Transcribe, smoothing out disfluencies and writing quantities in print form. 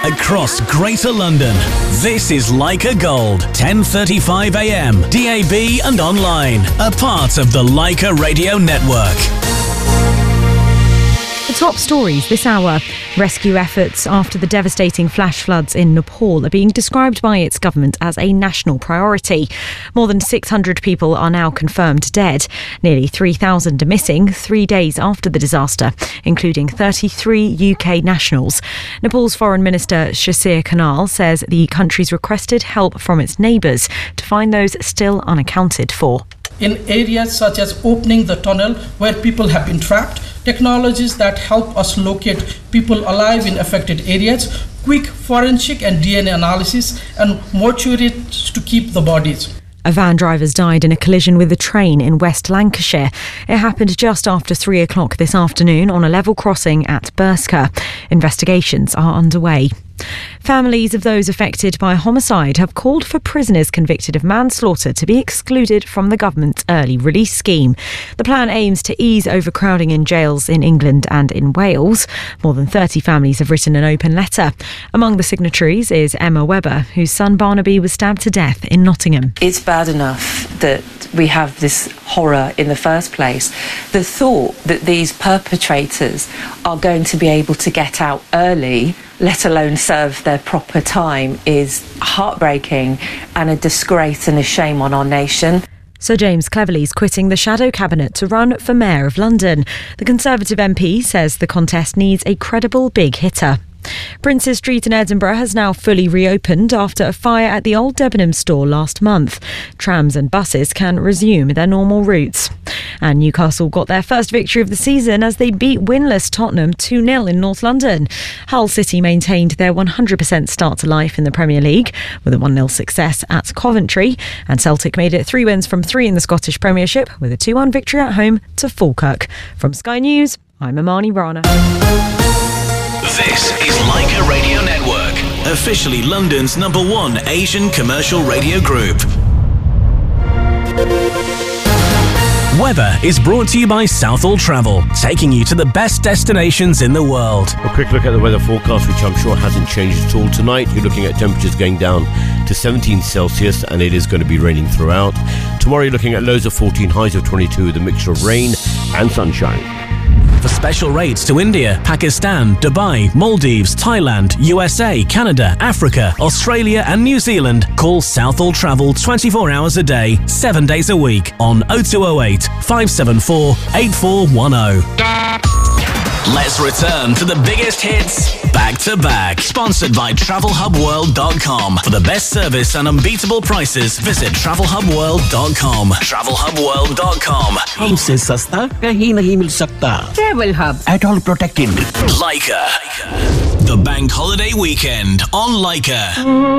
across Greater London. This is Leica Gold, 10:35 a.m, DAB and online. A part of the Leica Radio Network. The top stories this hour. Rescue efforts after the devastating flash floods in Nepal are being described by its government as a national priority. More than 600 people are now confirmed dead. Nearly 3,000 are missing 3 days after the disaster, including 33 UK nationals. Nepal's Foreign Minister Shashir Kanal says the country's requested help from its neighbours to find those still unaccounted for. In areas such as opening the tunnel where people have been trapped, technologies that help us locate people alive in affected areas, quick forensic and DNA analysis, and mortuaries to keep the bodies. A van driver's died in a collision with a train in West Lancashire. It happened just after 3 o'clock this afternoon on a level crossing at Bursker. Investigations are underway. Families of those affected by homicide have called for prisoners convicted of manslaughter to be excluded from the government's early release scheme. The plan aims to ease overcrowding in jails in England and in Wales. More than 30 families have written an open letter. Among the signatories is Emma Webber, whose son Barnaby was stabbed to death in Nottingham. It's bad enough that we have this horror in the first place. The thought that these perpetrators are going to be able to get out early, let alone serve their proper time, is heartbreaking and a disgrace and a shame on our nation. Sir James Cleverly's quitting the shadow cabinet to run for Mayor of London. The Conservative MP says the contest needs a credible big hitter. Princes Street in Edinburgh has now fully reopened after a fire at the old Debenhams store last month. Trams and buses can resume their normal routes. And Newcastle got their first victory of the season as they beat winless Tottenham 2-0 in North London. Hull City maintained their 100% start to life in the Premier League with a 1-0 success at Coventry. And Celtic made it 3 wins from 3 in the Scottish Premiership with a 2-1 victory at home to Falkirk. From Sky News, I'm Imani Rana. This is Leica Radio Network, officially London's #1 Asian commercial radio group. Weather is brought to you by Southall Travel, taking you to the best destinations in the world. A quick look at the weather forecast, which I'm sure hasn't changed at all. Tonight, you're looking at temperatures going down to 17 Celsius, and it is going to be raining throughout. Tomorrow, you're looking at lows of 14, highs of 22, with a mixture of rain and sunshine. For special rates to India, Pakistan, Dubai, Maldives, Thailand, USA, Canada, Africa, Australia and New Zealand, call Southall Travel 24 hours a day, 7 days a week on 0208 574 8410. Let's return to the biggest hits back to back. Sponsored by TravelHubWorld.com. For the best service and unbeatable prices, visit TravelHubWorld.com. TravelHubWorld.com. हमसे सस्ता कहीं नहीं मिल सकता. Travel Hub. At all protected. Leica. The bank holiday weekend on Leica.